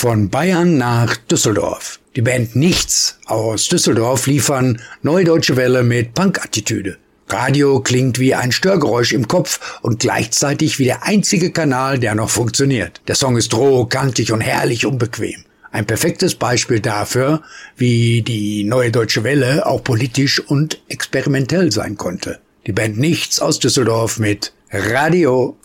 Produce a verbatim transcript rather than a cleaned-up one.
Von Bayern nach Düsseldorf. Die Band Nichts aus Düsseldorf liefern Neue Deutsche Welle mit Punk-Attitüde. Radio klingt wie ein Störgeräusch im Kopf und gleichzeitig wie der einzige Kanal, der noch funktioniert. Der Song ist roh, kantig und herrlich unbequem. Ein perfektes Beispiel dafür, wie die Neue Deutsche Welle auch politisch und experimentell sein konnte. Die Band Nichts aus Düsseldorf mit Radio.